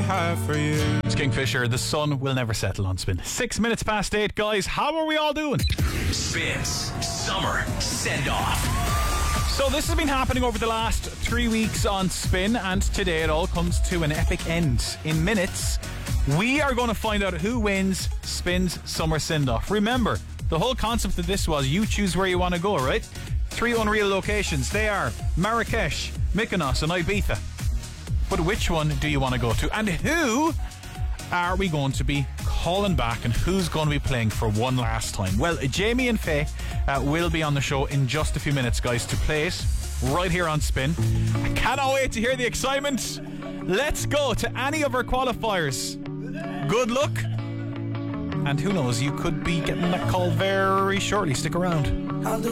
have for you. It's Kingfisher. The sun will never settle on Spin. 6 minutes past 8, guys. How are we all doing? Spin's Summer Send-Off. So this has been happening over the last 3 weeks on Spin, and today it all comes to an epic end. In minutes, we are going to find out who wins Spin's Summer Send-Off. Remember, the whole concept of this was you choose where you want to go, right? 3 unreal locations. They are Marrakesh, Mykonos and Ibiza. But which one do you want to go to? And who are we going to be calling back, and who's going to be playing for one last time? Well, Jamie and Faye will be on the show in just a few minutes, guys, to play it right here on Spin. I cannot wait to hear the excitement. Let's go to any of our qualifiers. Good luck. And who knows, you could be getting that call very shortly. Stick around. I'll do